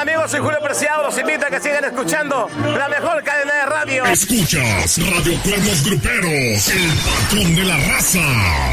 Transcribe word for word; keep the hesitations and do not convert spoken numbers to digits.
amigos? Soy Julio Preciado. Los invito a que sigan escuchando la mejor cadena de radio. Escuchas Radio Cuernos Gruperos, el patrón de la raza.